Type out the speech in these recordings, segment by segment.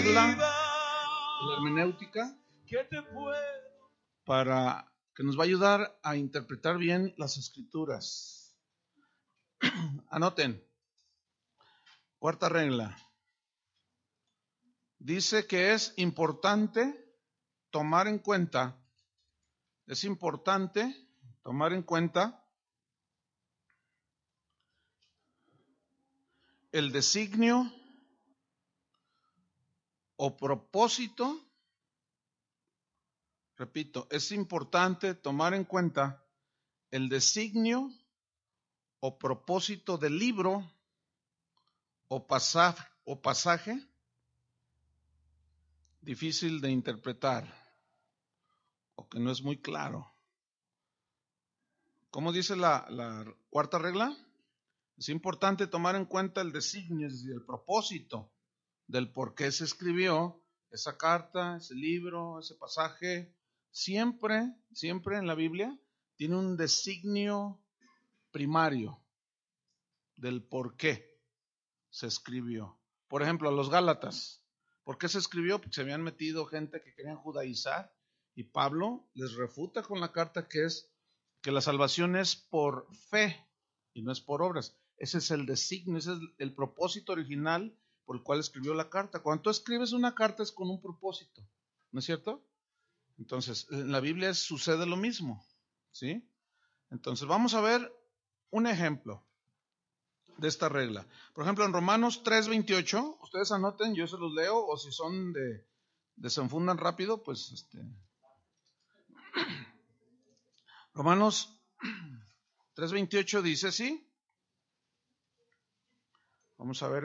la hermenéutica para que nos va a ayudar a interpretar bien las escrituras. Anoten. Cuarta regla. Dice que es importante tomar en cuenta el designio o propósito. Repito, es importante tomar en cuenta el designio o propósito del libro o pasaje difícil de interpretar o que no es muy claro. ¿Cómo dice la cuarta regla? Es importante tomar en cuenta el designio, es decir, el propósito del por qué se escribió esa carta, ese libro, ese pasaje. Siempre en la Biblia tiene un designio primario del por qué se escribió. Por ejemplo, a los Gálatas. ¿Por qué se escribió? Porque se habían metido gente que querían judaizar y Pablo les refuta con la carta que la salvación es por fe y no es por obras. Ese es el designio, ese es el propósito original por el cual escribió la carta. Cuando tú escribes una carta es con un propósito, ¿no es cierto? Entonces, en la Biblia sucede lo mismo, ¿sí? Entonces, vamos a ver un ejemplo de esta regla. Por ejemplo, en Romanos 3:28, ustedes anoten, yo se los leo, o si son de se enfundan rápido, pues Romanos 3:28 dice así. Vamos a ver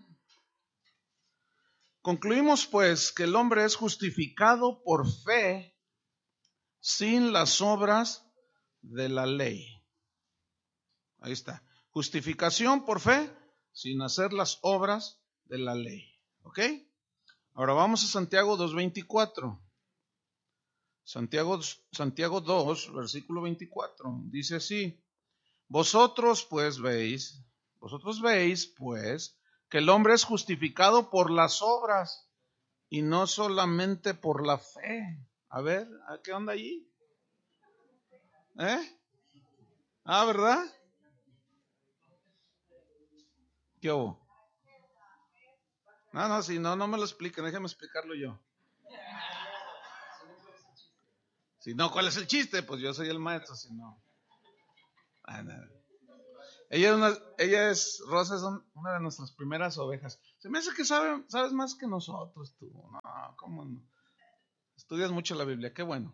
Concluimos pues que el hombre es justificado por fe sin las obras de la ley. Ahí está. Justificación por fe sin hacer las obras de la ley. ¿Ok? Ahora vamos a Santiago 2:24. Santiago 2, versículo 24. Dice así. Vosotros veis, pues, que el hombre es justificado por las obras y no solamente por la fe. A ver, ¿qué onda allí? ¿Verdad? ¿Qué hubo? No, si no me lo expliquen, déjenme explicarlo yo. Si no, ¿cuál es el chiste? Pues yo soy el maestro, si no. Rosa es una de nuestras primeras ovejas. Se me hace que sabes más que nosotros tú. No, ¿cómo no? Estudias mucho la Biblia, qué bueno.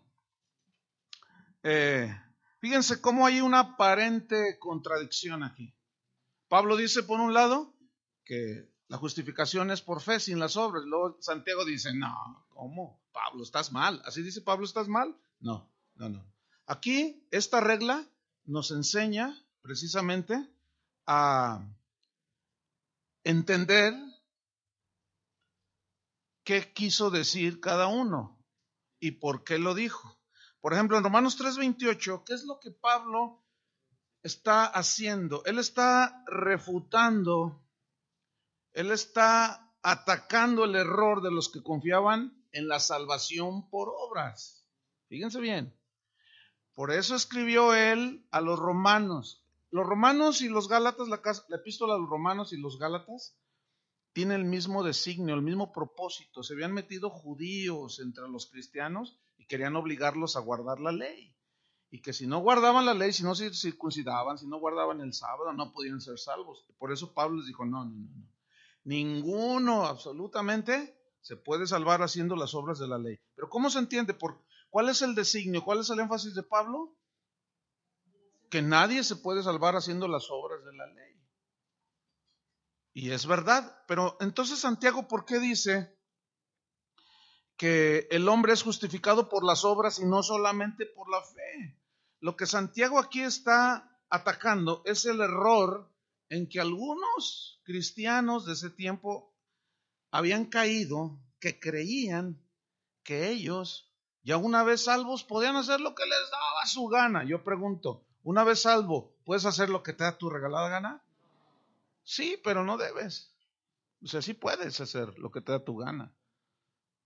Fíjense cómo hay una aparente contradicción aquí. Pablo dice por un lado que la justificación es por fe sin las obras. Luego Santiago dice, no, ¿cómo? Pablo, estás mal. ¿Así dice Pablo, estás mal? No. Aquí esta regla nos enseña precisamente a entender qué quiso decir cada uno y por qué lo dijo. Por ejemplo, en Romanos 3:28, ¿qué es lo que Pablo está haciendo? Él está refutando, él está atacando el error de los que confiaban en la salvación por obras. Fíjense bien. Por eso escribió él a los romanos. Los romanos y los gálatas, la epístola a los romanos y los gálatas, tiene el mismo designio, el mismo propósito. Se habían metido judíos entre los cristianos y querían obligarlos a guardar la ley. Y que si no guardaban la ley, si no se circuncidaban, si no guardaban el sábado, no podían ser salvos. Por eso Pablo les dijo, no. Ninguno absolutamente se puede salvar haciendo las obras de la ley. Pero ¿cómo se entiende? ¿Cuál es el designio? ¿Cuál es el énfasis de Pablo? Que nadie se puede salvar haciendo las obras de la ley. Y es verdad, pero entonces Santiago, ¿por qué dice que el hombre es justificado por las obras y no solamente por la fe? Lo que Santiago aquí está atacando es el error en que algunos cristianos de ese tiempo habían caído, que creían que ellos, ya una vez salvos, podían hacer lo que les daba su gana. Yo pregunto, una vez salvo, ¿puedes hacer lo que te da tu regalada gana? Sí, pero no debes. O sea, sí puedes hacer lo que te da tu gana.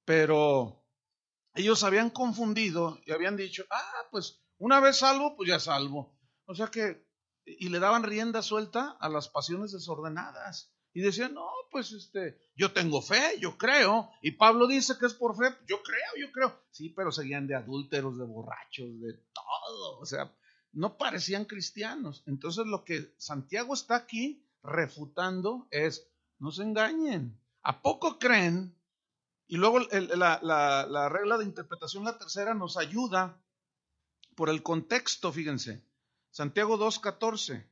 Pero ellos habían confundido y habían dicho, pues una vez salvo, pues ya salvo. O sea que, y le daban rienda suelta a las pasiones desordenadas. Y decían, no, pues yo tengo fe, yo creo. Y Pablo dice que es por fe, yo creo. Sí, pero seguían de adúlteros, de borrachos, de todo. O sea, no parecían cristianos. Entonces lo que Santiago está aquí refutando es, no se engañen. ¿A poco creen? Y luego la regla de interpretación, la tercera, nos ayuda por el contexto, fíjense. Santiago 2:14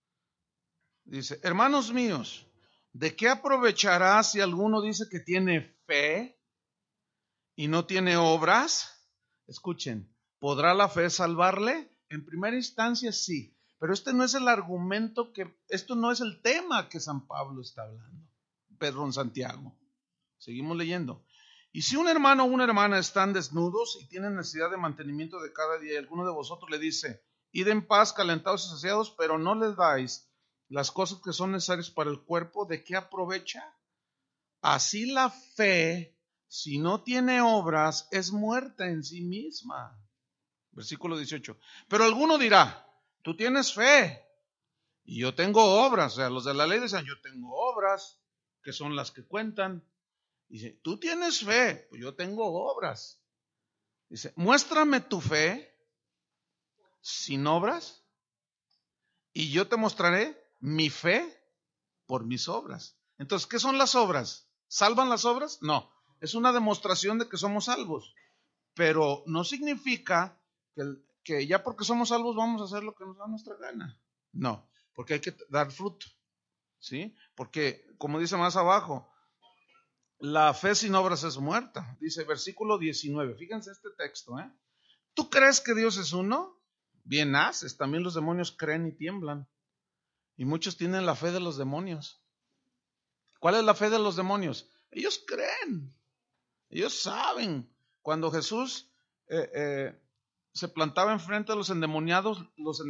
dice, hermanos míos, ¿de qué aprovechará si alguno dice que tiene fe y no tiene obras? Escuchen, ¿podrá la fe salvarle? En primera instancia sí, pero este no es el argumento esto no es el tema que San Pablo está hablando, perdón, Santiago. Seguimos leyendo. Y si un hermano o una hermana están desnudos y tienen necesidad de mantenimiento de cada día, y alguno de vosotros le dice, id en paz, calentados y saciados, pero no les dais las cosas que son necesarias para el cuerpo, ¿de qué aprovecha? Así la fe, si no tiene obras, es muerta en sí misma. Versículo 18. Pero alguno dirá, tú tienes fe y yo tengo obras. O sea, los de la ley dicen, yo tengo obras, que son las que cuentan. Dice, tú tienes fe, pues yo tengo obras. Dice, muéstrame tu fe sin obras y yo te mostraré mi fe por mis obras. Entonces, ¿qué son las obras? ¿Salvan las obras? No, es una demostración de que somos salvos, pero no significa que ya porque somos salvos vamos a hacer lo que nos da nuestra gana. No, porque hay que dar fruto, ¿sí? Porque, como dice más abajo, la fe sin obras es muerta. Dice versículo 19. Fíjense este texto. ¿Tú crees que Dios es uno? Bien haces. También los demonios creen y tiemblan. Y muchos tienen la fe de los demonios. ¿Cuál es la fe de los demonios? Ellos creen. Ellos saben. Cuando Jesús se plantaba enfrente de los demonios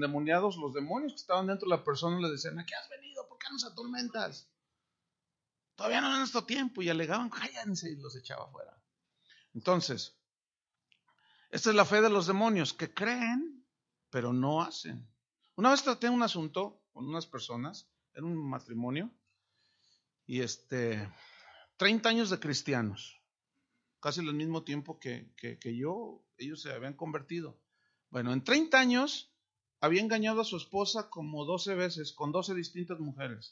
que estaban dentro de la persona le decían, ¿a qué has venido? ¿Por qué nos atormentas? Todavía no es nuestro tiempo. Y alegaban, cállense, y los echaba fuera. Entonces, esta es la fe de los demonios, que creen, pero no hacen. Una vez traté un asunto con unas personas, en un matrimonio, y 30 años de cristianos, casi al mismo tiempo que yo, ellos se habían convertido. Bueno, en 30 años había engañado a su esposa como 12 veces, con 12 distintas mujeres.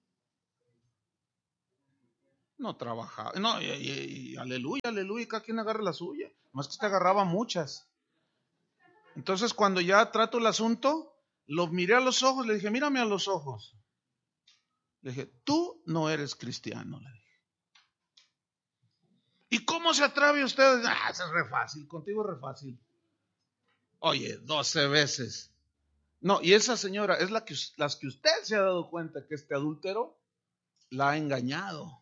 No trabajaba, no, y aleluya, cada quien agarra la suya, más que agarraba muchas. Entonces cuando ya trato el asunto, lo miré a los ojos, le dije, mírame a los ojos. Le dije, tú no eres cristiano, le dije. ¿Y cómo se atreve usted? Es re fácil, contigo es re fácil. Oye, 12 veces. No, y esa señora es las que usted se ha dado cuenta que este adúltero la ha engañado.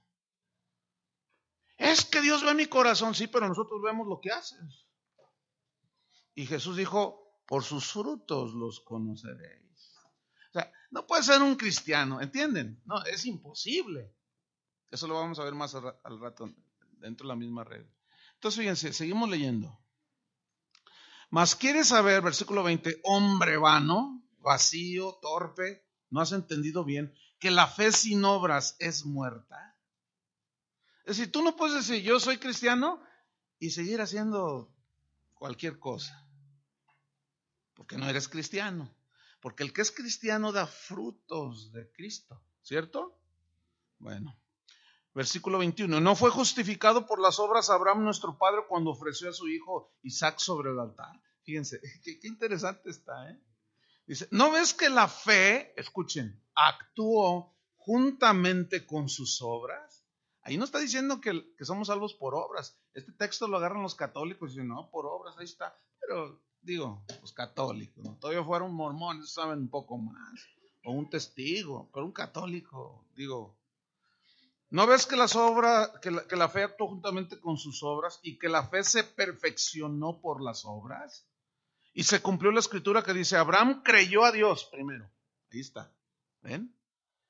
Es que Dios ve mi corazón, sí, pero nosotros vemos lo que haces. Y Jesús dijo, por sus frutos los conoceréis. O sea, no puede ser un cristiano, ¿entienden? No, es imposible. Eso lo vamos a ver más al rato, dentro de la misma regla. Entonces, fíjense, seguimos leyendo. Mas quiere saber, versículo 20, hombre vano, vacío, torpe, ¿no has entendido bien que la fe sin obras es muerta? Es decir, tú no puedes decir, yo soy cristiano y seguir haciendo cualquier cosa, porque no eres cristiano. Porque el que es cristiano da frutos de Cristo, ¿cierto? Bueno, versículo 21. ¿No fue justificado por las obras Abraham nuestro padre cuando ofreció a su hijo Isaac sobre el altar? Fíjense, qué interesante está, ¿eh? Dice, ¿no ves que la fe, escuchen, actuó juntamente con sus obras? Ahí no está diciendo que somos salvos por obras. Este texto lo agarran los católicos y dicen, no, por obras, ahí está. Pero digo, los católicos, ¿no? Todavía fuera un mormón, saben un poco más. O un testigo, pero un católico, digo, ¿no ves que que la fe actuó juntamente con sus obras y que la fe se perfeccionó por las obras? Y se cumplió la escritura que dice, Abraham creyó a Dios primero. Ahí está, ¿ven?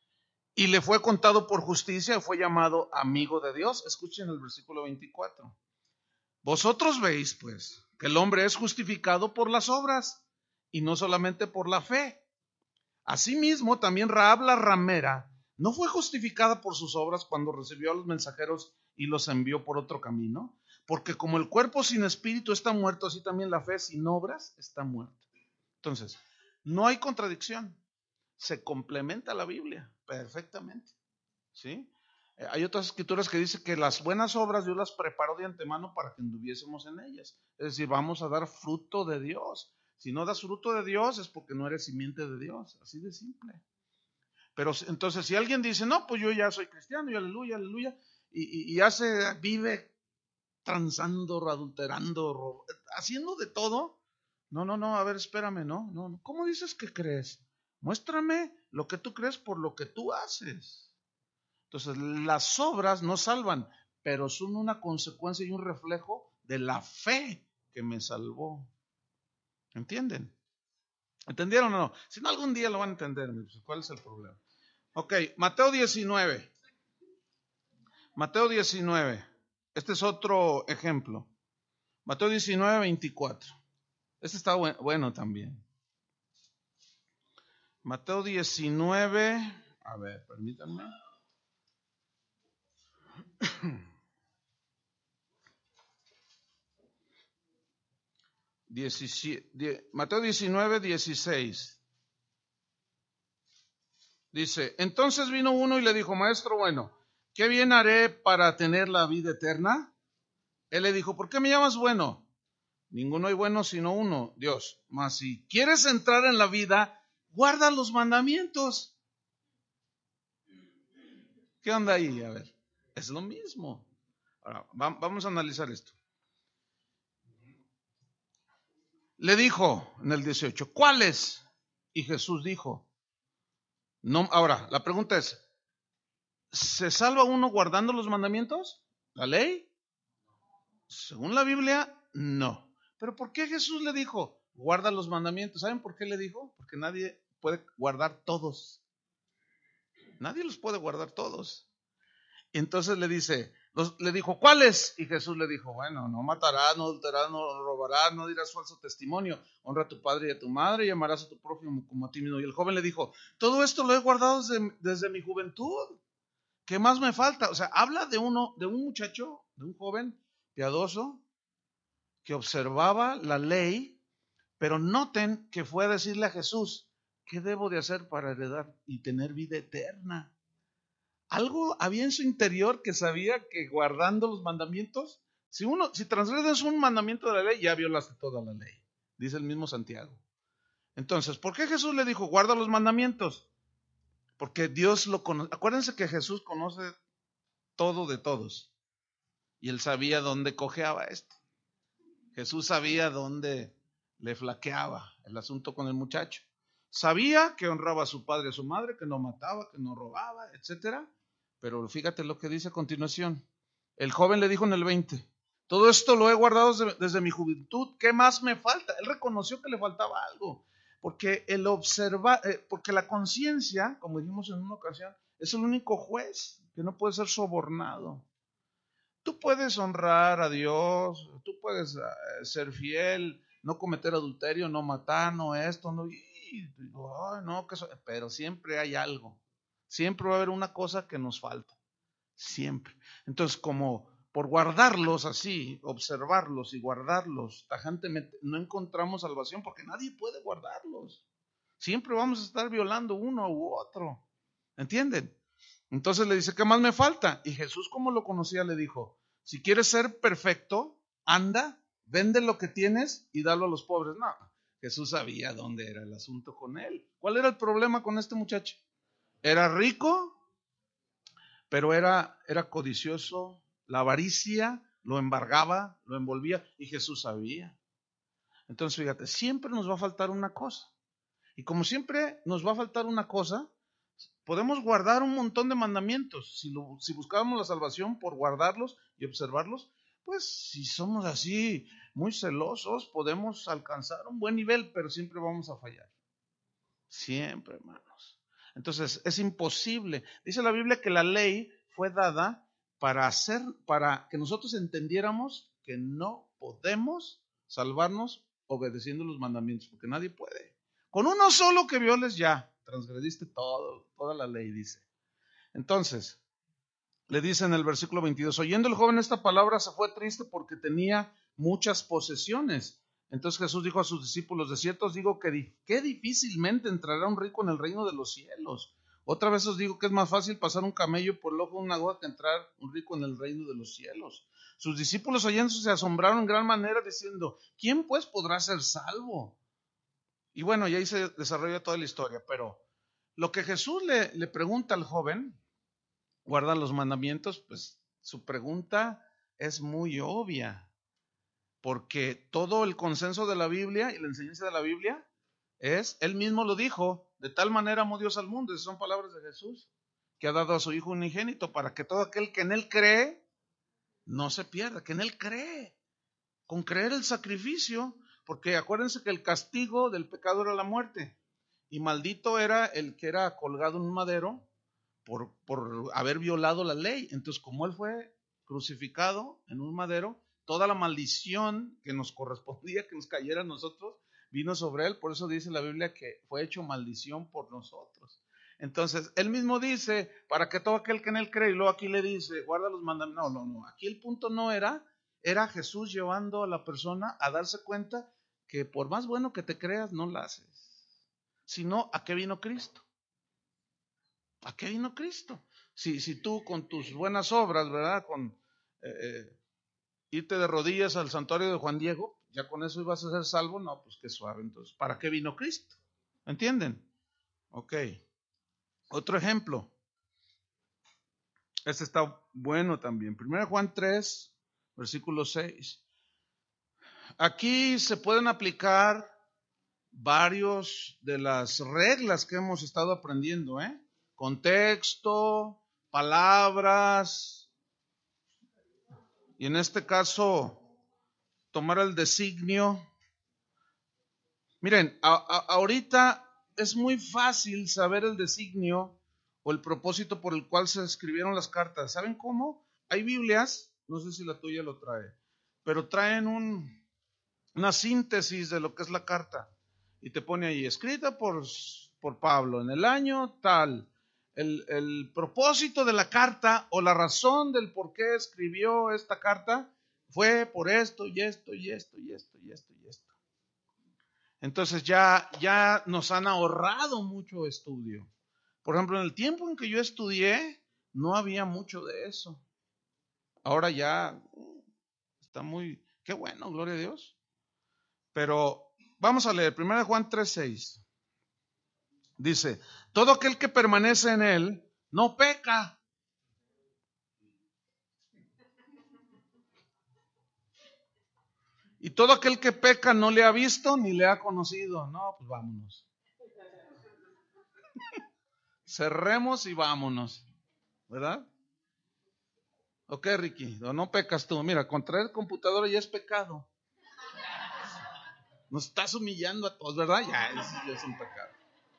Y le fue contado por justicia y fue llamado amigo de Dios. Escuchen el versículo 24. Vosotros veis, pues, que el hombre es justificado por las obras y no solamente por la fe. Asimismo, también Rahab la ramera no fue justificada por sus obras cuando recibió a los mensajeros y los envió por otro camino, porque como el cuerpo sin espíritu está muerto, así también la fe sin obras está muerta. Entonces, no hay contradicción, se complementa la Biblia perfectamente, ¿sí? Hay otras escrituras que dicen que las buenas obras Dios las preparó de antemano para que anduviésemos en ellas. Es decir, vamos a dar fruto de Dios. Si no das fruto de Dios es porque no eres simiente de Dios, así de simple. Pero entonces si alguien dice, no, pues yo ya soy cristiano y aleluya, aleluya, y ya se vive transando, adulterando, haciendo de todo. No, a ver, espérame, no. ¿Cómo dices que crees? Muéstrame lo que tú crees por lo que tú haces. Entonces, las obras no salvan, pero son una consecuencia y un reflejo de la fe que me salvó. ¿Entienden? ¿Entendieron o no? Si no, algún día lo van a entender. ¿Cuál es el problema? Ok, Mateo 19. Mateo 19. Este es otro ejemplo. Mateo 19, 24. Este está bueno también. Mateo 19. A ver, permítanme. Mateo 19, 16. Dice, entonces vino uno y le dijo, maestro bueno, ¿qué bien haré para tener la vida eterna? Él le dijo, ¿por qué me llamas bueno? Ninguno hay bueno sino uno, Dios. Mas si quieres entrar en la vida, guarda los mandamientos. ¿Qué onda ahí? A ver, es lo mismo. Ahora, vamos a analizar esto. Le dijo en el 18, ¿cuáles? Y Jesús dijo, no. Ahora, la pregunta es, ¿se salva uno guardando los mandamientos? ¿La ley? Según la Biblia, no. Pero ¿por qué Jesús le dijo, guarda los mandamientos? ¿Saben por qué le dijo? Porque nadie puede guardar todos. Nadie los puede guardar todos. Entonces le dijo, ¿cuáles? Y Jesús le dijo, bueno, no matarás, no adulterarás, no robarás, no dirás falso testimonio, honra a tu padre y a tu madre y amarás a tu prójimo como a ti mismo. Y el joven le dijo, todo esto lo he guardado desde mi juventud. ¿Qué más me falta? O sea, habla de un muchacho, de un joven piadoso que observaba la ley, pero noten que fue a decirle a Jesús, ¿qué debo de hacer para heredar y tener vida eterna? Algo había en su interior que sabía que guardando los mandamientos, si transgredes un mandamiento de la ley, ya violaste toda la ley, dice el mismo Santiago. Entonces, ¿por qué Jesús le dijo, guarda los mandamientos? Porque Dios lo conoce. Acuérdense que Jesús conoce todo de todos. Y él sabía dónde cojeaba esto. Jesús sabía dónde le flaqueaba el asunto con el muchacho. Sabía que honraba a su padre y a su madre, que no mataba, que no robaba, etcétera. Pero fíjate lo que dice a continuación. El joven le dijo en el 20, todo esto lo he guardado desde mi juventud, ¿qué más me falta? Él reconoció que le faltaba algo, porque porque la conciencia, como dijimos en una ocasión, es el único juez que no puede ser sobornado. Tú puedes honrar a Dios, tú puedes ser fiel, no cometer adulterio, no matar, no esto, no, no, pero siempre hay algo. Siempre va a haber una cosa que nos falta. Siempre. Entonces, como por guardarlos así, observarlos y guardarlos tajantemente, no encontramos salvación porque nadie puede guardarlos. Siempre vamos a estar violando uno u otro. ¿Entienden? Entonces le dice, ¿qué más me falta? Y Jesús, como lo conocía, le dijo, si quieres ser perfecto, anda, vende lo que tienes y dalo a los pobres. No, Jesús sabía dónde era el asunto con él. ¿Cuál era el problema con este muchacho? Era rico, pero era codicioso, la avaricia lo embargaba, lo envolvía y Jesús sabía. Entonces, fíjate, siempre nos va a faltar una cosa. Y como siempre nos va a faltar una cosa, podemos guardar un montón de mandamientos. Si buscábamos la salvación por guardarlos y observarlos, pues si somos así muy celosos, podemos alcanzar un buen nivel, pero siempre vamos a fallar. Siempre, hermanos. Entonces, es imposible. Dice la Biblia que la ley fue dada para que nosotros entendiéramos que no podemos salvarnos obedeciendo los mandamientos, porque nadie puede. Con uno solo que violes ya, transgrediste toda la ley, dice. Entonces, le dice en el versículo 22, oyendo el joven esta palabra se fue triste porque tenía muchas posesiones. Entonces Jesús dijo a sus discípulos, de cierto os digo que difícilmente entrará un rico en el reino de los cielos. Otra vez os digo que es más fácil pasar un camello por el ojo de una aguja que entrar un rico en el reino de los cielos. Sus discípulos oyendo se asombraron en gran manera diciendo, ¿quién pues podrá ser salvo? Y bueno, y ahí se desarrolla toda la historia, pero lo que Jesús le pregunta al joven, ¿guarda los mandamientos? Pues su pregunta es muy obvia, porque todo el consenso de la Biblia y la enseñanza de la Biblia es, él mismo lo dijo, de tal manera amó Dios al mundo, esas son palabras de Jesús, que ha dado a su Hijo unigénito para que todo aquel que en él cree no se pierda, que en él cree, con creer el sacrificio, porque acuérdense que el castigo del pecado era la muerte, y maldito era el que era colgado en un madero por haber violado la ley. Entonces, como él fue crucificado en un madero, toda la maldición que nos correspondía que nos cayera a nosotros vino sobre él. Por eso dice la Biblia que fue hecho maldición por nosotros. Entonces, él mismo dice, para que todo aquel que en él cree, y luego aquí le dice, guarda los mandamientos. No. Aquí el punto no era Jesús llevando a la persona a darse cuenta que por más bueno que te creas, no la haces. Sino, ¿a qué vino Cristo? ¿A qué vino Cristo? Si tú con tus buenas obras, ¿verdad? Con irte de rodillas al santuario de Juan Diego, ya con eso ibas a ser salvo, no, pues qué suave. Entonces, ¿para qué vino Cristo? ¿Entienden? Ok. Otro ejemplo. Este está bueno también. 1 Juan 3, versículo 6. Aquí se pueden aplicar varios de las reglas que hemos estado aprendiendo, contexto, palabras, y en este caso tomar el designio. Miren, ahorita es muy fácil saber el designio o el propósito por el cual se escribieron las cartas. ¿Saben cómo? Hay Biblias, no sé si la tuya lo trae, pero traen una síntesis de lo que es la carta. Y te pone ahí, escrita por Pablo en el año tal. El propósito de la carta o la razón del por qué escribió esta carta fue por esto y esto y esto y esto y esto y esto. Entonces ya nos han ahorrado mucho estudio. Por ejemplo, en el tiempo en que yo estudié, no había mucho de eso. Ahora ya está muy, qué bueno, gloria a Dios. Pero vamos a leer 1 Juan 3:6. Dice, todo aquel que permanece en él no peca. Y todo aquel que peca no le ha visto ni le ha conocido. No, pues vámonos. Cerremos y vámonos. ¿Verdad? Ok, Ricky, no pecas tú. Mira, contraer computadora ya es pecado. Nos estás humillando a todos, ¿verdad? Ya es un pecado.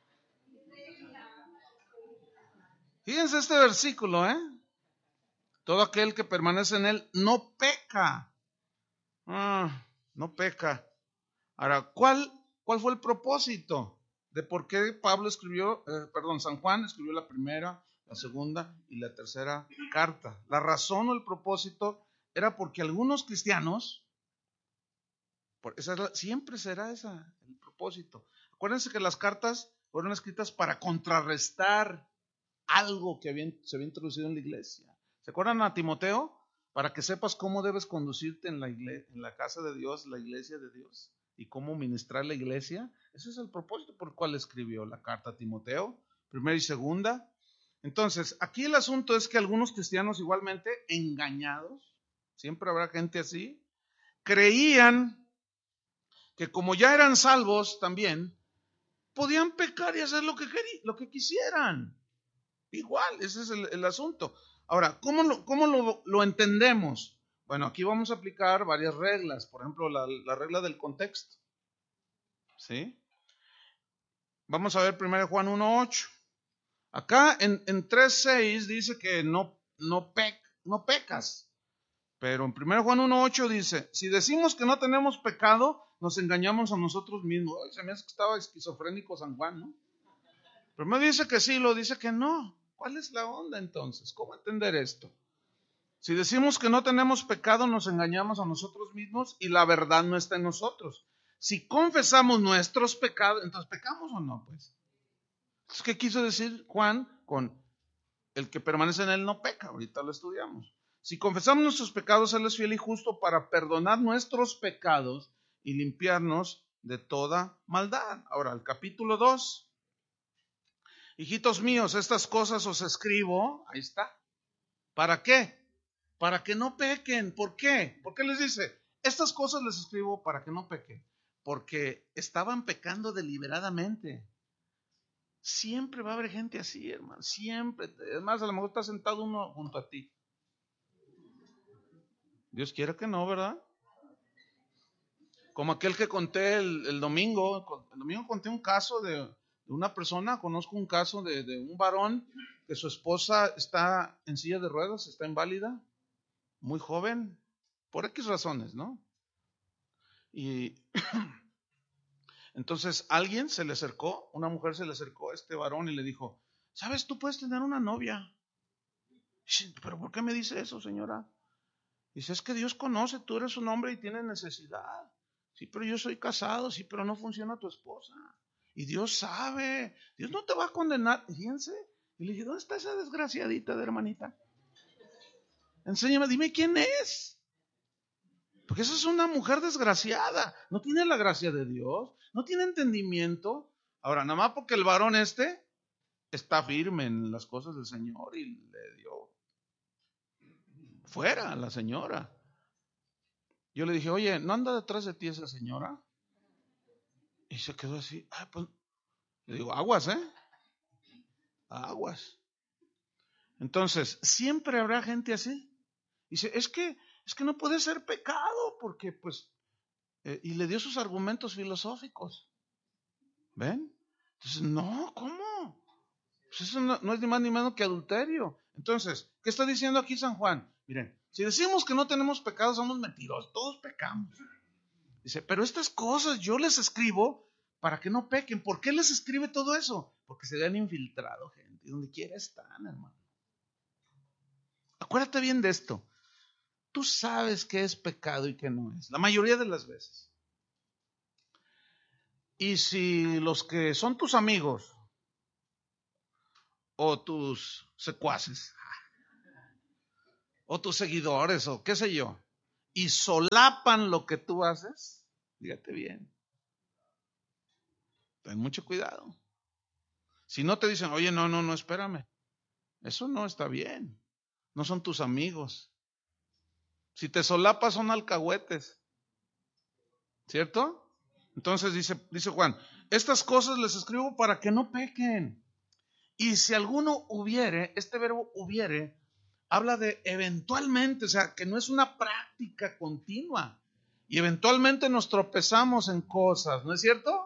Fíjense este versículo, Todo aquel que permanece en él no peca. No peca. Ahora, ¿cuál fue el propósito de por qué San Juan escribió la primera, la segunda y la tercera carta? La razón o el propósito era porque algunos cristianos, siempre será el propósito. Acuérdense que las cartas fueron escritas para contrarrestar algo que se había introducido en la iglesia. ¿Se acuerdan a Timoteo? Para que sepas cómo debes conducirte en la casa de Dios, la iglesia de Dios, y cómo ministrar la iglesia. Ese es el propósito por el cual escribió la carta a Timoteo, primera y segunda. Entonces, aquí el asunto es que algunos cristianos igualmente engañados, siempre habrá gente así, creían que como ya eran salvos también, podían pecar y hacer lo que quisieran. Igual, ese es el asunto. Ahora, ¿cómo lo entendemos? Bueno, aquí vamos a aplicar varias reglas. Por ejemplo, la regla del contexto. ¿Sí? Vamos a ver 1 Juan 1:8. Acá en 3:6 dice que no no pecas. Pero en 1 Juan 1:8 dice, si decimos que no tenemos pecado, nos engañamos a nosotros mismos. Ay, se me hace que estaba esquizofrénico San Juan, ¿no? Primero dice que sí, lo dice que no. ¿Cuál es la onda entonces? ¿Cómo entender esto? Si decimos que no tenemos pecado, nos engañamos a nosotros mismos y la verdad no está en nosotros. Si confesamos nuestros pecados, entonces ¿pecamos o no? Pues, ¿qué quiso decir Juan con el que permanece en él no peca? Ahorita lo estudiamos. Si confesamos nuestros pecados, Él es fiel y justo para perdonar nuestros pecados y limpiarnos de toda maldad. Ahora, el capítulo 2. Hijitos míos, estas cosas os escribo, ahí está. ¿Para qué? Para que no pequen. ¿Por qué? ¿Por qué les dice? Estas cosas les escribo para que no pequen. Porque estaban pecando deliberadamente. Siempre va a haber gente así, hermano. Siempre. Además, a lo mejor está sentado uno junto a ti. Dios quiera que no, ¿verdad? Como aquel que conté el domingo. El domingo conté un caso de una persona. Conozco un caso de un varón que su esposa está en silla de ruedas, está inválida, muy joven, por X razones, ¿no? Y entonces alguien se le acercó, una mujer se le acercó a este varón y le dijo, ¿sabes, tú puedes tener una novia? ¿Pero por qué me dice eso, señora? Dice, es que Dios conoce, tú eres un hombre y tienes necesidad. Sí, pero yo soy casado, sí, pero no funciona tu esposa. Y Dios sabe, Dios no te va a condenar. Fíjense. Y le dije, ¿dónde está esa desgraciadita de hermanita? Enséñame, dime quién es. Porque esa es una mujer desgraciada. No tiene la gracia de Dios, no tiene entendimiento. Ahora, nada más porque el varón está firme en las cosas del Señor y le dio fuera a la señora. Yo le dije, oye, ¿no anda detrás de ti esa señora? Y se quedó así. Pues, le digo, aguas, aguas. Entonces, siempre habrá gente así. Dice, es que no puede ser pecado, porque pues, y le dio sus argumentos filosóficos. ¿Ven? Entonces, no, ¿cómo? Pues eso no es ni más ni menos que adulterio. Entonces, ¿qué está diciendo aquí San Juan? Miren, si decimos que no tenemos pecado, somos mentirosos, todos pecamos. Dice, pero estas cosas yo les escribo para que no pequen. ¿Por qué les escribe todo eso? Porque se han infiltrado, gente. Donde quiera están, hermano. Acuérdate bien de esto. Tú sabes qué es pecado y qué no es. La mayoría de las veces. Y si los que son tus amigos o tus secuaces o tus seguidores o qué sé yo, y solapan lo que tú haces, fíjate bien. Ten mucho cuidado. Si no te dicen, oye, no, espérame. Eso no está bien. No son tus amigos. Si te solapas son alcahuetes. ¿Cierto? Entonces dice Juan, estas cosas les escribo para que no pequen. Y si alguno hubiere, este verbo hubiere, habla de eventualmente, o sea, que no es una práctica continua. Y eventualmente nos tropezamos en cosas, ¿no es cierto?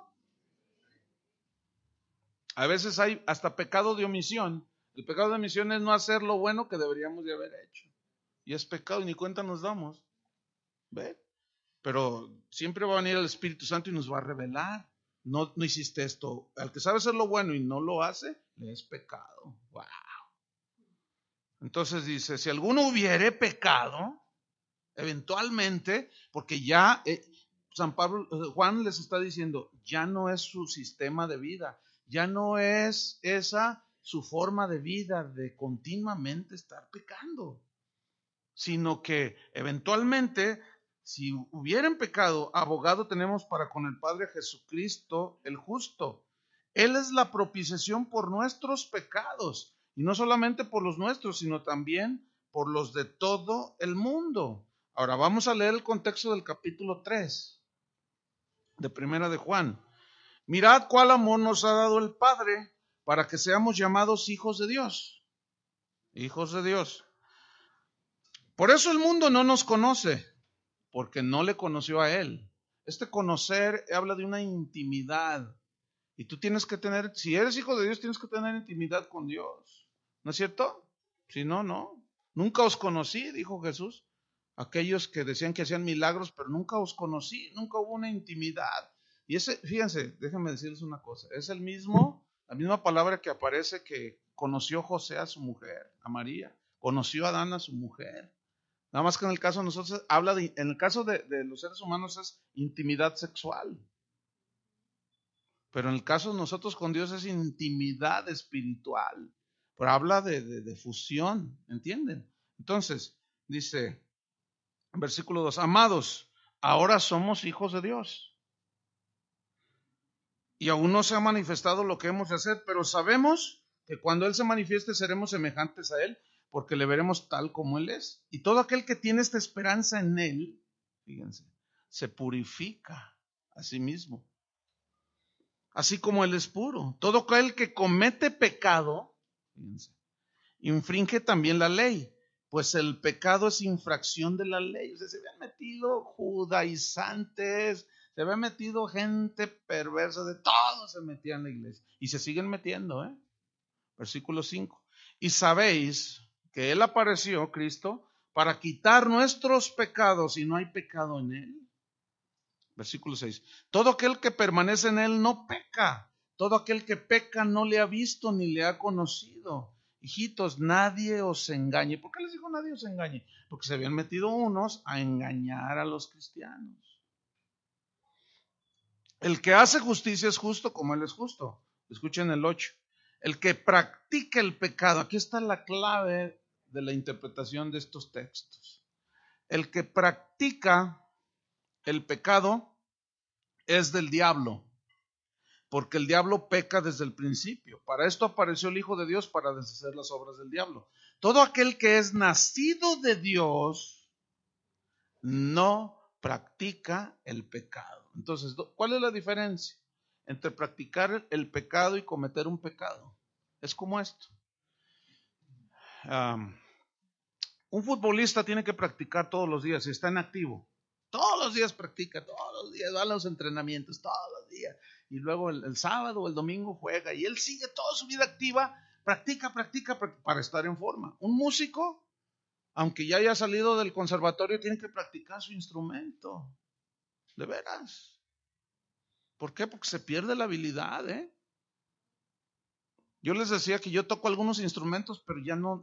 A veces hay hasta pecado de omisión. El pecado de omisión es no hacer lo bueno que deberíamos de haber hecho. Y es pecado y ni cuenta nos damos. ¿Ve? Pero siempre va a venir el Espíritu Santo y nos va a revelar. No hiciste esto. Al que sabe hacer lo bueno y no lo hace, le es pecado. Wow. Entonces dice, si alguno hubiere pecado, eventualmente, porque ya Juan les está diciendo, ya no es su sistema de vida, ya no es esa su forma de vida de continuamente estar pecando, sino que eventualmente, si hubieran pecado, abogado tenemos para con el Padre Jesucristo el justo. Él es la propiciación por nuestros pecados, y no solamente por los nuestros, sino también por los de todo el mundo. Ahora vamos a leer el contexto del capítulo 3 de Primera de Juan. Mirad cuál amor nos ha dado el Padre para que seamos llamados hijos de Dios. Hijos de Dios. Por eso el mundo no nos conoce, porque no le conoció a Él. Este conocer habla de una intimidad. Y tú tienes que tener, si eres hijo de Dios, tienes que tener intimidad con Dios. ¿No es cierto? Si no, no. Nunca os conocí, dijo Jesús. Aquellos que decían que hacían milagros, pero nunca os conocí, nunca hubo una intimidad. Y ese, fíjense, déjenme decirles una cosa, es la misma palabra que aparece que conoció José a su mujer, a María, conoció a Adán a su mujer. Nada más que en el caso de nosotros, en el caso de los seres humanos es intimidad sexual. Pero en el caso de nosotros con Dios es intimidad espiritual. Pero habla de fusión, ¿entienden? Entonces, dice, versículo 2, amados, ahora somos hijos de Dios. Y aún no se ha manifestado lo que hemos de hacer, pero sabemos que cuando Él se manifieste seremos semejantes a Él, porque le veremos tal como Él es. Y todo aquel que tiene esta esperanza en Él, fíjense, se purifica a sí mismo, así como Él es puro. Todo aquel que comete pecado, fíjense, infringe también la ley, pues el pecado es infracción de la ley. O sea, se habían metido judaizantes, se habían metido gente perversa, de todo se metía en la iglesia. Y se siguen metiendo, ¿eh? Versículo 5. Y sabéis que Él apareció, Cristo, para quitar nuestros pecados y no hay pecado en Él. Versículo 6. Todo aquel que permanece en Él no peca. Todo aquel que peca no le ha visto ni le ha conocido. Hijitos, nadie os engañe. ¿Por qué les dijo nadie os engañe? Porque se habían metido unos a engañar a los cristianos. El que hace justicia es justo como Él es justo. Escuchen el 8. El que practica el pecado. Aquí está la clave de la interpretación de estos textos. El que practica el pecado es del diablo, porque el diablo peca desde el principio. Para esto apareció el Hijo de Dios, para deshacer las obras del diablo. Todo aquel que es nacido de Dios no practica el pecado. Entonces, ¿cuál es la diferencia entre practicar el pecado y cometer un pecado? Es como esto. Un futbolista tiene que practicar todos los días y está en activo. Todos los días practica, todos los días va a los entrenamientos, todos los días. Y luego el sábado o el domingo juega y él sigue toda su vida activa, practica para estar en forma. Un músico, aunque ya haya salido del conservatorio, tiene que practicar su instrumento. De veras. ¿Por qué? Porque se pierde la habilidad, ¿eh? Yo les decía que yo toco algunos instrumentos, pero ya no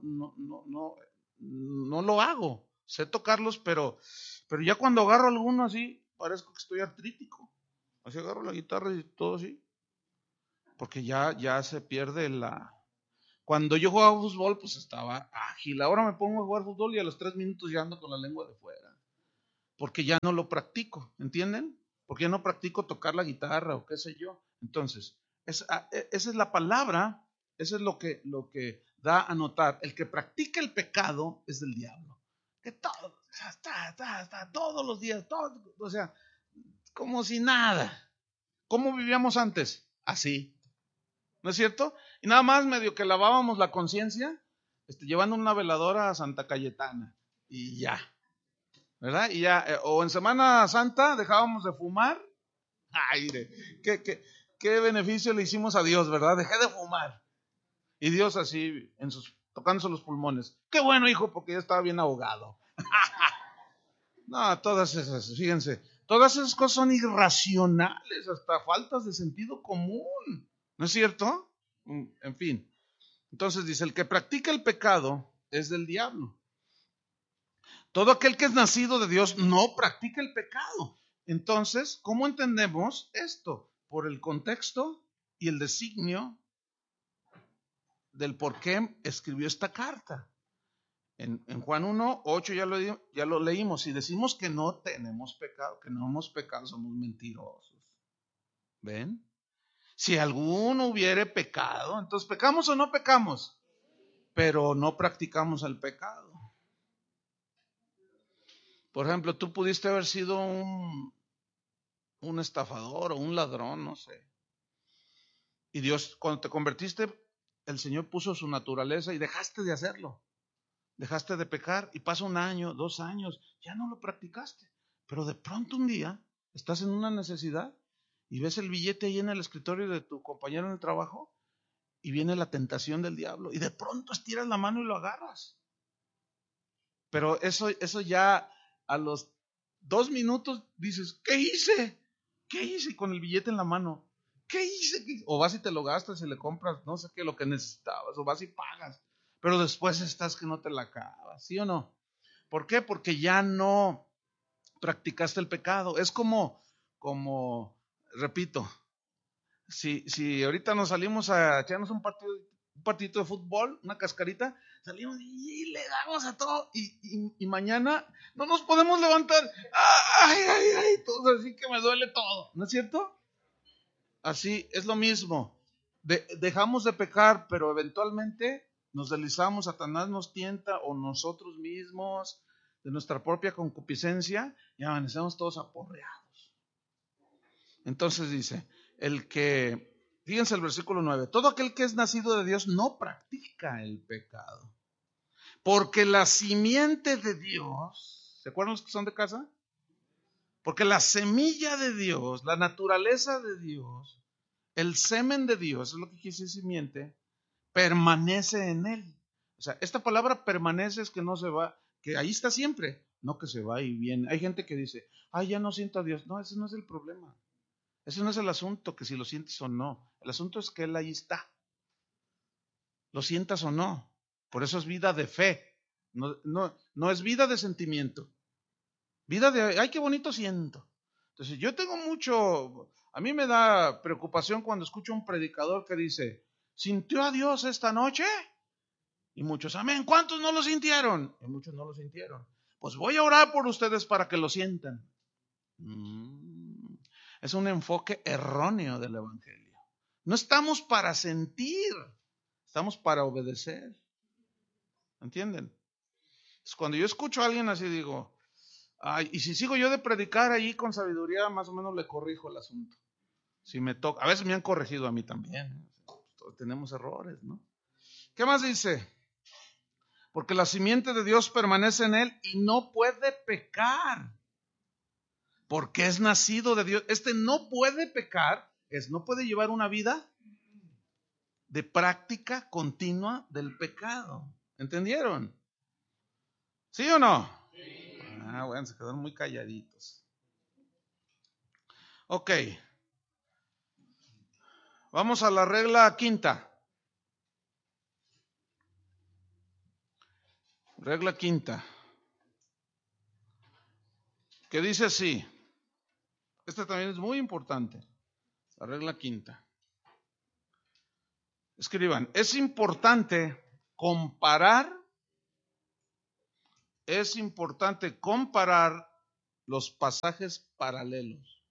lo hago. Sé tocarlos, pero ya cuando agarro alguno así, parezco que estoy artrítico. Así agarro la guitarra y todo así. Porque ya se pierde la... Cuando yo jugaba fútbol, pues estaba ágil. Ahora me pongo a jugar fútbol y a los 3 minutos ya ando con la lengua de fuera. Porque ya no lo practico, ¿entienden? Porque ya no practico tocar la guitarra o qué sé yo. Entonces, esa es la palabra, eso es lo que da a notar. El que practica el pecado es del diablo. Que todo, todos los días, todo, o sea, como si nada. ¿Cómo vivíamos antes? Así. ¿No es cierto? Y nada más medio que lavábamos la conciencia, llevando una veladora a Santa Cayetana. Y ya. ¿Verdad? Y ya, o en Semana Santa dejábamos de fumar. Ay, qué beneficio le hicimos a Dios, ¿verdad? Dejé de fumar. Y Dios así, tocándose los pulmones. Qué bueno, hijo, porque ya estaba bien ahogado. No, todas esas, fíjense, todas esas cosas son irracionales, hasta faltas de sentido común. ¿No es cierto? En fin. Entonces dice, el que practica el pecado es del diablo. Todo aquel que es nacido de Dios no practica el pecado. Entonces, ¿cómo entendemos esto? Por el contexto y el designio del por qué escribió esta carta. En Juan 1, 8 ya lo leímos. Si decimos que no tenemos pecado, que no hemos pecado, somos mentirosos. ¿Ven? Si alguno hubiere pecado, entonces ¿pecamos o no pecamos? Pero no practicamos el pecado. Por ejemplo, tú pudiste haber sido un estafador o un ladrón, no sé. Y Dios, cuando te convertiste, el Señor puso su naturaleza y dejaste de hacerlo. Dejaste de pecar y pasa 1 año, 2 años, ya no lo practicaste. Pero de pronto un día estás en una necesidad y ves el billete ahí en el escritorio de tu compañero en el trabajo y viene la tentación del diablo y de pronto estiras la mano y lo agarras. Pero eso ya a los 2 minutos dices, ¿qué hice? ¿Qué hice con el billete en la mano? ¿Qué hice? O vas y te lo gastas y le compras, no sé qué, lo que necesitabas, o vas y pagas. Pero después estás que no te la acabas, ¿sí o no? ¿Por qué? Porque ya no practicaste el pecado. Es como, repito, si ahorita nos salimos a echarnos un partidito de fútbol, una cascarita, salimos y le damos a todo y mañana no nos podemos levantar. Ay, ay, ay, todo así que me duele todo, ¿no es cierto? Así es lo mismo. Dejamos de pecar, pero eventualmente nos deslizamos, Satanás nos tienta o nosotros mismos de nuestra propia concupiscencia y amanecemos todos aporreados. Entonces dice, fíjense el versículo 9, todo aquel que es nacido de Dios no practica el pecado, porque la simiente de Dios, ¿se acuerdan los que son de casa? Porque la semilla de Dios, la naturaleza de Dios, el semen de Dios, es lo que quiere decir simiente, permanece en él. O sea, esta palabra permanece es que no se va, que ahí está siempre, no que se va y viene. Hay gente que dice, ay, ya no siento a Dios. No, ese no es el problema. Ese no es el asunto, que si lo sientes o no. El asunto es que Él ahí está. Lo sientas o no. Por eso es vida de fe. No es vida de sentimiento. Vida de, ay, qué bonito siento. Entonces, yo tengo a mí me da preocupación cuando escucho un predicador que dice, ¿sintió a Dios esta noche? Y muchos, amén. ¿Cuántos no lo sintieron? Y muchos no lo sintieron. Pues voy a orar por ustedes para que lo sientan. Es un enfoque erróneo del Evangelio. No estamos para sentir, estamos para obedecer. ¿Entienden? Entonces, cuando yo escucho a alguien así, digo, ay, y si sigo yo de predicar ahí con sabiduría, más o menos le corrijo el asunto. Si me toca, a veces me han corregido a mí también. Todos tenemos errores, ¿no? ¿Qué más dice? Porque la simiente de Dios permanece en él y no puede pecar. Porque es nacido de Dios. No puede pecar, no puede llevar una vida de práctica continua del pecado. ¿Entendieron? ¿Sí o no? Sí. Bueno, se quedaron muy calladitos. Ok. Vamos a la regla quinta. Regla quinta. Que dice así. Esta también es muy importante. La regla quinta. Escriban, es importante comparar los pasajes paralelos.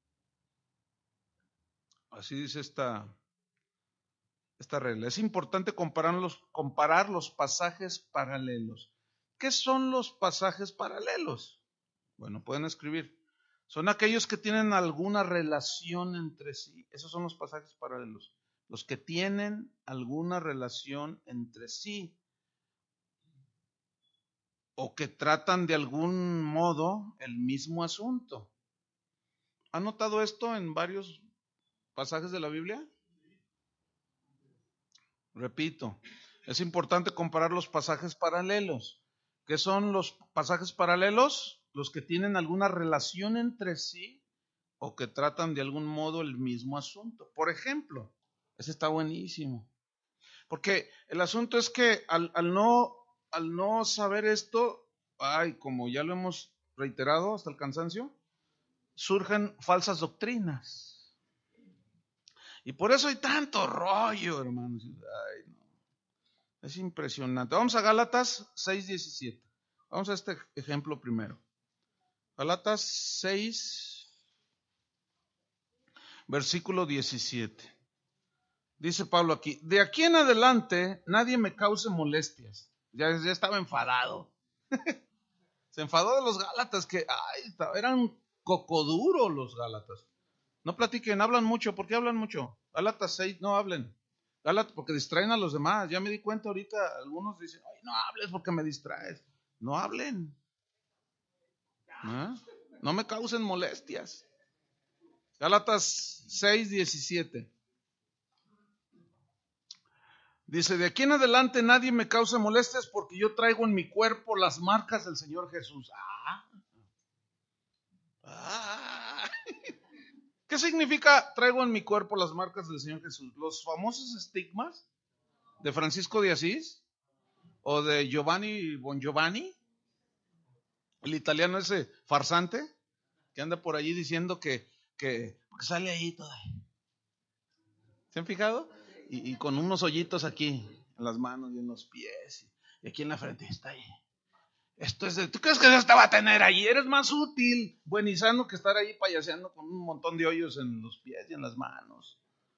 Así dice esta regla. Es importante comparar los pasajes paralelos. ¿Qué son los pasajes paralelos? Bueno, pueden escribir. Son aquellos que tienen alguna relación entre sí. Esos son los pasajes paralelos. Los que tienen alguna relación entre sí. O que tratan de algún modo el mismo asunto. ¿Han notado esto en varios pasajes de la Biblia? Repito, es importante comparar los pasajes paralelos. ¿Qué son los pasajes paralelos? Los que tienen alguna relación entre sí o que tratan de algún modo el mismo asunto. Por ejemplo, ese está buenísimo. Porque el asunto es que al no saber esto, como ya lo hemos reiterado hasta el cansancio, surgen falsas doctrinas. Y por eso hay tanto rollo, hermanos. Ay, no. Es impresionante. Vamos a Gálatas 6:17. Vamos a este ejemplo primero. Gálatas 6, versículo 17. Dice Pablo aquí, de aquí en adelante nadie me cause molestias. Ya estaba enfadado. Se enfadó de los Gálatas que eran cocoduros los Gálatas. No platiquen, hablan mucho. ¿Por qué hablan mucho? Gálatas 6, no hablen. Gálatas porque distraen a los demás. Ya me di cuenta ahorita, algunos dicen, ay, no hables porque me distraes. No hablen. No me causen molestias. Gálatas 6:17. Dice, de aquí en adelante nadie me cause molestias porque yo traigo en mi cuerpo las marcas del Señor Jesús. ¿Qué significa traigo en mi cuerpo las marcas del Señor Jesús? Los famosos estigmas de Francisco de Asís o de Giovanni Bon Giovanni, el italiano ese farsante que anda por allí diciendo que sale ahí toda. ¿Se han fijado? Y con unos hoyitos aquí en las manos y en los pies y aquí en la frente está ahí. Esto es ¿tú crees que Dios te va a tener ahí? Eres más útil, buen y sano que estar ahí payaseando con un montón de hoyos en los pies y en las manos.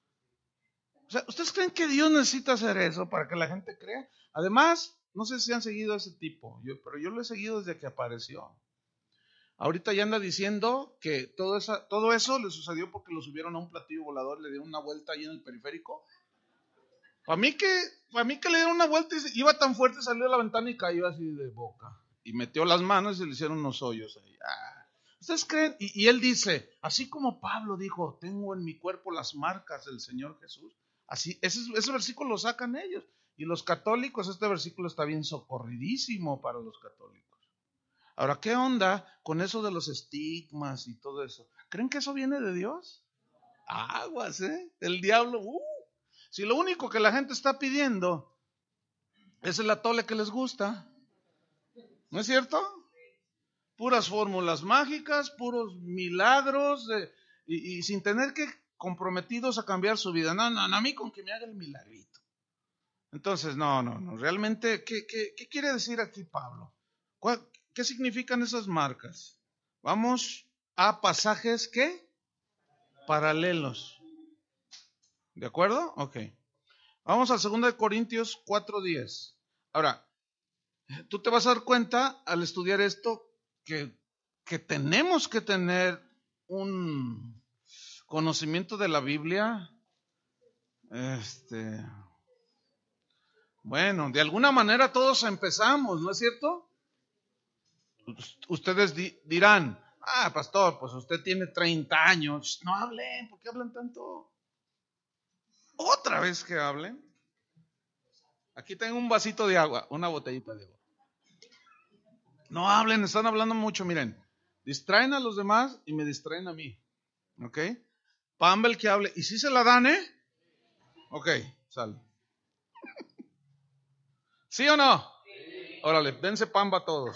O sea, ¿ustedes creen que Dios necesita hacer eso para que la gente crea? Además, no sé si han seguido a ese tipo, pero yo lo he seguido desde que apareció. Ahorita ya anda diciendo que todo eso le sucedió porque lo subieron a un platillo volador, le dieron una vuelta ahí en el periférico. Para mí que le dieron una vuelta y iba tan fuerte, salió de la ventana y cayó así de boca. Y metió las manos y le hicieron unos hoyos ahí. ¿Ustedes creen? Y él dice, así como Pablo dijo, tengo en mi cuerpo las marcas del Señor Jesús. Así, ese versículo lo sacan ellos. Y los católicos, este versículo está bien socorridísimo para los católicos. Ahora, ¿qué onda con eso de los estigmas y todo eso? ¿Creen que eso viene de Dios? Aguas, ¿eh? El diablo, si lo único que la gente está pidiendo es el atole que les gusta, ¿no es cierto? Puras fórmulas mágicas, puros milagros, y sin tener que comprometidos a cambiar su vida. No, a mí con que me haga el milagrito. Entonces, no, realmente, ¿qué quiere decir aquí Pablo? ¿Qué significan esas marcas? Vamos a pasajes, ¿qué? Paralelos. ¿De acuerdo? Ok. Vamos a 2 Corintios 4:10. Ahora, tú te vas a dar cuenta al estudiar esto que tenemos que tener un conocimiento de la Biblia. Bueno, de alguna manera todos empezamos, ¿no es cierto? Ustedes dirán, pastor, pues usted tiene 30 años. No hablen, ¿por qué hablan tanto? Otra vez que hablen. Aquí tengo un vasito de agua, una botellita de agua. No hablen, están hablando mucho, miren. Distraen a los demás y me distraen a mí. ¿Ok? Pamba el que hable. ¿Y si se la dan, Ok, sale. ¿Sí o no? Sí. Órale, dense Pamba a todos.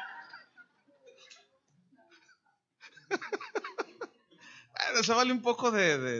Bueno, se vale un poco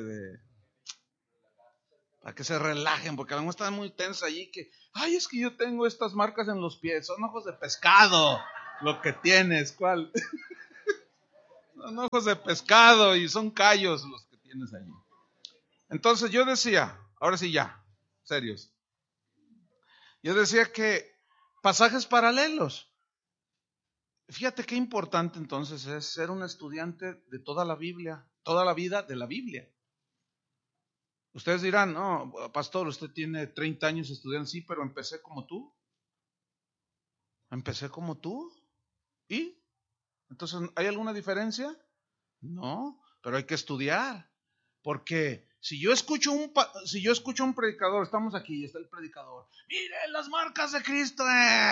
para que se relajen, porque a lo mejor están muy tensos allí que, es que yo tengo estas marcas en los pies, son ojos de pescado, lo que tienes, ¿cuál? Son ojos de pescado y son callos los que tienes allí. Entonces yo decía, ahora sí ya, serios. Yo decía que pasajes paralelos. Fíjate qué importante entonces es ser un estudiante de toda la Biblia, toda la vida de la Biblia. Ustedes dirán, no, pastor, usted tiene 30 años estudiando, sí, pero empecé como tú. Empecé como tú. ¿Y? Entonces, ¿hay alguna diferencia? No, pero hay que estudiar. Porque si yo escucho un predicador, estamos aquí, está el predicador, miren las marcas de Cristo.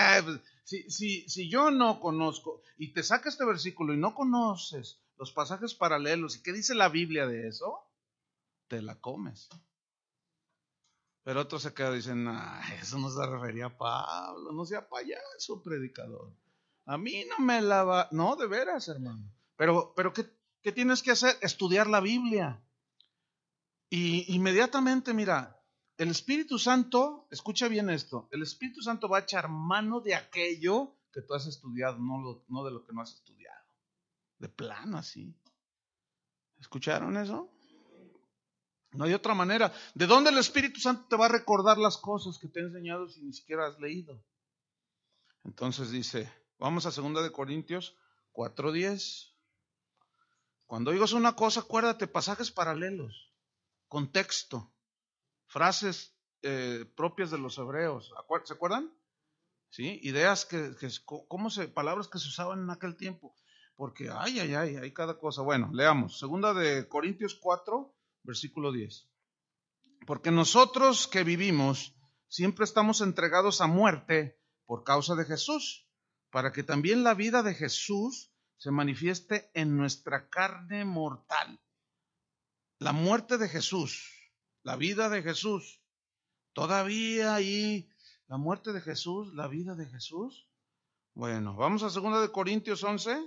Si yo no conozco, y te saca este versículo y no conoces los pasajes paralelos, ¿y qué dice la Biblia de eso? Te la comes. Pero otros se quedan y dicen, eso no se refería a Pablo, no sea payaso, predicador. A mí no me la va, no, de veras, hermano. Pero ¿qué tienes que hacer? Estudiar la Biblia. Y inmediatamente, mira, el Espíritu Santo, escucha bien esto, el Espíritu Santo va a echar mano de aquello que tú has estudiado, no de lo que no has estudiado. De plano, así. ¿Escucharon eso? No hay otra manera. ¿De dónde el Espíritu Santo te va a recordar las cosas que te ha enseñado si ni siquiera has leído? Entonces dice, vamos a 2 Corintios 4:10. Cuando oigas una cosa, acuérdate, pasajes paralelos, contexto, frases propias de los hebreos. ¿Se acuerdan? ¿Sí? Ideas palabras que se usaban en aquel tiempo. Porque hay cada cosa. Bueno, leamos. 2 Corintios 4, versículo 10. Porque nosotros que vivimos siempre estamos entregados a muerte por causa de Jesús, para que también la vida de Jesús se manifieste en nuestra carne mortal. La muerte de Jesús, la vida de Jesús, todavía ahí, la muerte de Jesús, la vida de Jesús. Bueno, vamos a 2 de Corintios 11.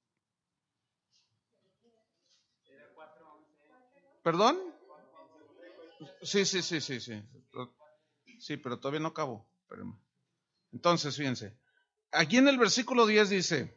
¿Perdón? Sí. Sí, pero todavía no acabó. Espérenme. Entonces, fíjense. Aquí en el versículo 10 dice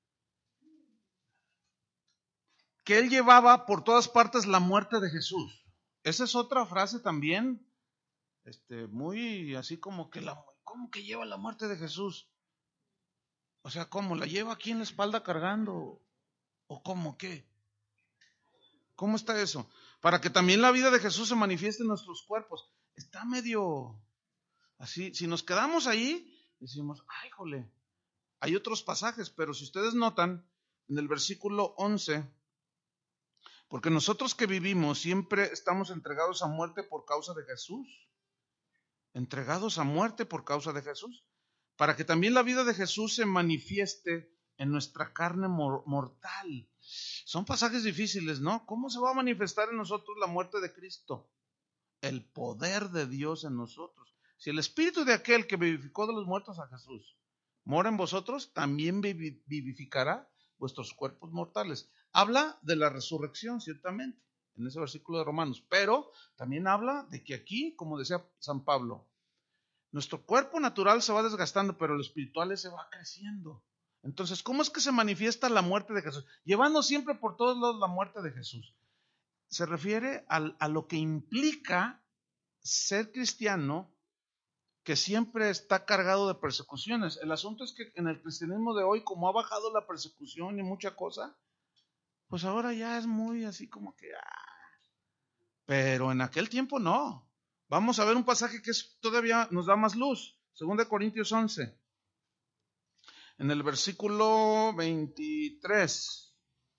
que él llevaba por todas partes la muerte de Jesús. Esa es otra frase también, muy así como que ¿cómo que lleva la muerte de Jesús? O sea, ¿cómo? ¿La lleva aquí en la espalda cargando? ¿O cómo qué? ¿Cómo está eso? Para que también la vida de Jesús se manifieste en nuestros cuerpos. Está medio así. Si nos quedamos ahí, decimos, ay, jole. Hay otros pasajes, pero si ustedes notan, en el versículo 11, porque nosotros que vivimos siempre estamos entregados a muerte por causa de Jesús. Entregados a muerte por causa de Jesús. Para que también la vida de Jesús se manifieste en nuestra carne mortal. Son pasajes difíciles, ¿no? ¿Cómo se va a manifestar en nosotros la muerte de Cristo? El poder de Dios en nosotros. Si el espíritu de aquel que vivificó de los muertos a Jesús mora en vosotros, también vivificará vuestros cuerpos mortales. Habla de la resurrección, ciertamente, en ese versículo de Romanos, pero también habla de que aquí, como decía San Pablo, nuestro cuerpo natural se va desgastando, pero el espiritual se va creciendo. Entonces, ¿cómo es que se manifiesta la muerte de Jesús? Llevando siempre por todos lados la muerte de Jesús. Se refiere a lo que implica ser cristiano, que siempre está cargado de persecuciones. El asunto es que en el cristianismo de hoy, como ha bajado la persecución y mucha cosa, pues ahora ya es muy así como que... Pero en aquel tiempo no. Vamos a ver un pasaje que todavía nos da más luz. 2 Corintios 11. En el versículo 23.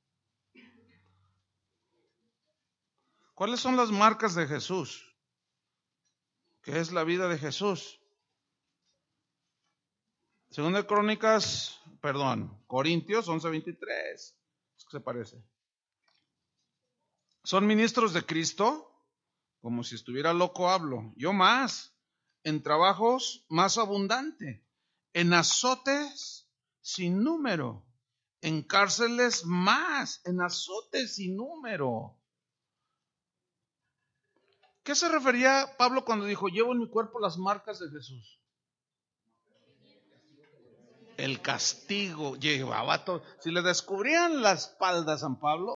¿Cuáles son las marcas de Jesús? ¿Qué es la vida de Jesús? Corintios 11:23. Es que se parece. ¿Son ministros de Cristo? Como si estuviera loco hablo. Yo más. En trabajos más abundante. En azotes sin número. En cárceles más. En azotes sin número. ¿Qué se refería Pablo cuando dijo, llevo en mi cuerpo las marcas de Jesús? El castigo llevaba todo. Si le descubrían la espalda a San Pablo,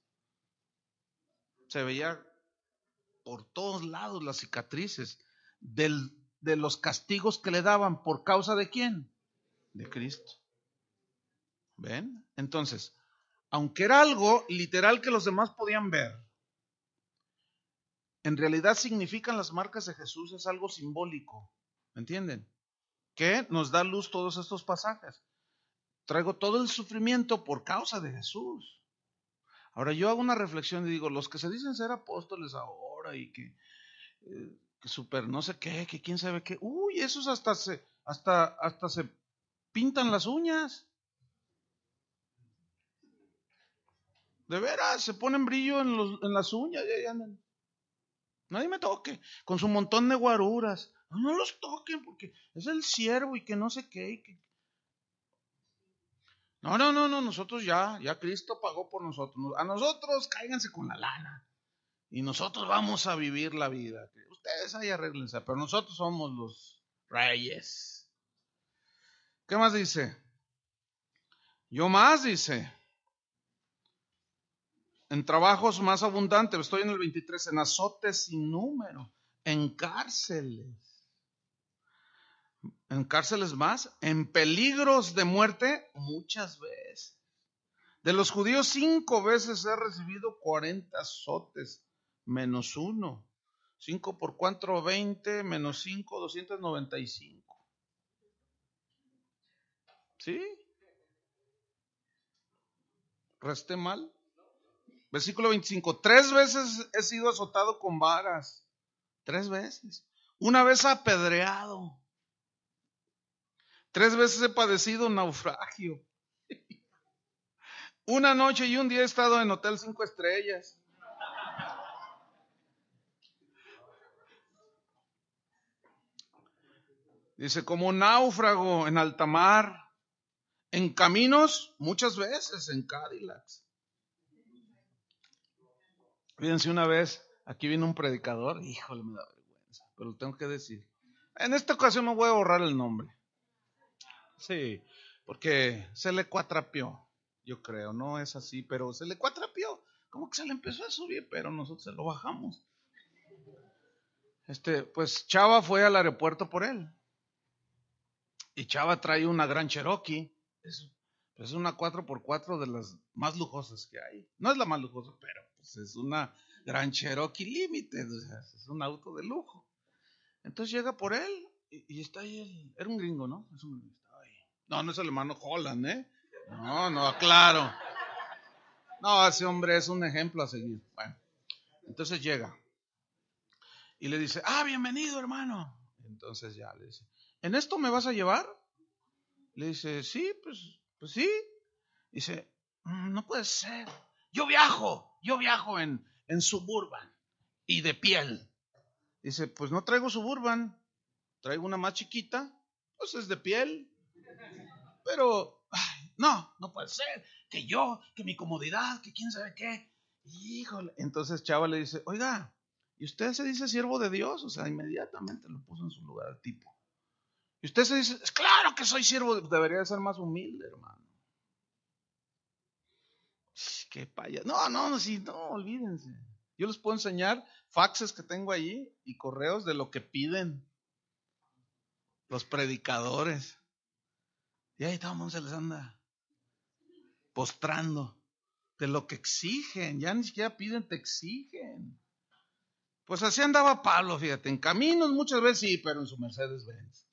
se veía por todos lados las cicatrices de los castigos que le daban. ¿Por causa de quién? De Cristo. ¿Ven? Entonces, aunque era algo literal que los demás podían ver, en realidad significan las marcas de Jesús, es algo simbólico. ¿Me entienden? Que nos da luz todos estos pasajes. Traigo todo el sufrimiento por causa de Jesús. Ahora yo hago una reflexión y digo, los que se dicen ser apóstoles ahora y que super no sé qué, que quién sabe qué, esos hasta se pintan las uñas. De veras, se ponen brillo en las uñas y ahí andan. Nadie me toque, con su montón de guaruras. No los toquen porque es el siervo y que no sé qué. No, nosotros ya Cristo pagó por nosotros. A nosotros cáiganse con la lana. Y nosotros vamos a vivir la vida. Ustedes ahí arréglense, pero nosotros somos los reyes. ¿Qué más dice? Yo más dice. En trabajos más abundantes, estoy en el 23, en azotes sin número, en cárceles más, en peligros de muerte muchas veces. De los judíos 5 veces he recibido 40 azotes, menos 1. 5 por 4, 20, menos 5, 295. ¿Sí? ¿Resté mal? Versículo 25. 3 veces he sido azotado con varas. 3 veces. una vez apedreado, 3 veces he padecido naufragio, una noche y un día he estado en hotel 5 estrellas. Dice, como náufrago en alta mar, en caminos muchas veces, en Cadillacs. Fíjense, una vez, aquí vino un predicador, híjole, me da vergüenza, pero lo tengo que decir. En esta ocasión me voy a borrar el nombre. Sí, porque se le cuatrapió, yo creo, no es así, pero se le cuatrapió. Como que se le empezó a subir, pero nosotros se lo bajamos. Pues Chava fue al aeropuerto por él. Y Chava trae una gran Cherokee. Es una 4x4 de las más lujosas que hay. No es la más lujosa, pero pues es una gran Cherokee Limited. O sea, es un auto de lujo. Entonces llega por él y está ahí. Era un gringo, ¿no? Es un gringo. No, no es el hermano Holland, ¿eh? No, claro. No, ese hombre es un ejemplo a seguir. Bueno, entonces llega y le dice, bienvenido, hermano. Entonces ya le dice, ¿en esto me vas a llevar? Le dice, sí, pues sí. Dice, no puede ser. Yo viajo en Suburban y de piel. Dice, pues no traigo Suburban, traigo una más chiquita, pues es de piel. Pero, no puede ser. Que mi comodidad, que quién sabe qué. Híjole. Entonces Chava le dice, oiga, ¿y usted se dice siervo de Dios? O sea, inmediatamente lo puso en su lugar al tipo. Y usted se dice, es claro que soy siervo, debería de ser más humilde, hermano. Qué payas. No, sí, no, olvídense. Yo les puedo enseñar faxes que tengo allí y correos de lo que piden los predicadores. Y ahí todo el mundo se les anda postrando de lo que exigen. Ya ni siquiera piden, te exigen. Pues así andaba Pablo, fíjate, en caminos muchas veces sí, pero en su Mercedes-Benz.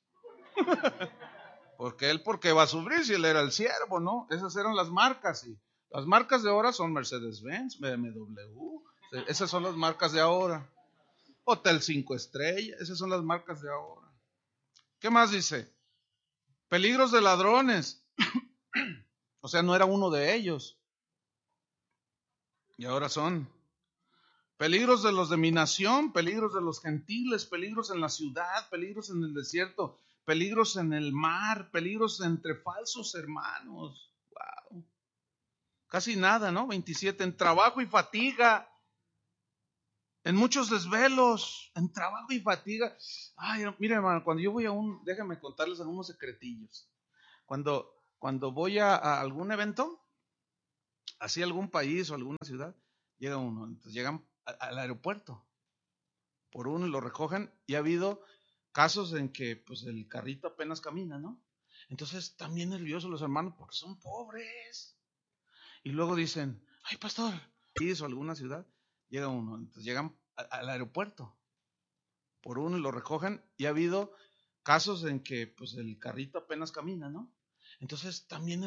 Porque va a sufrir si él era el siervo, ¿no? Esas eran las marcas, sí. Las marcas de ahora son Mercedes-Benz, BMW, esas son las marcas de ahora. Hotel 5 estrellas, esas son las marcas de ahora. ¿Qué más dice? Peligros de ladrones. O sea, no era uno de ellos. Y ahora son. Peligros de los de mi nación, peligros de los gentiles, peligros en la ciudad, peligros en el desierto, peligros en el mar, peligros entre falsos hermanos. Wow. Casi nada, ¿no? 27, en trabajo y fatiga, en muchos desvelos, en trabajo y fatiga. Ay, mire, hermano, cuando yo voy déjame contarles algunos secretillos. Cuando voy a algún evento, así algún país o alguna ciudad, llega uno, entonces llegan al aeropuerto por uno y lo recogen, y ha habido casos en que pues el carrito apenas camina, ¿no? Entonces también nerviosos los hermanos porque son pobres. Y luego dicen, ay, pastor, país o alguna ciudad, llega uno, entonces llegan al aeropuerto por uno y lo recogen, y ha habido casos en que pues el carrito apenas camina, ¿no? Entonces también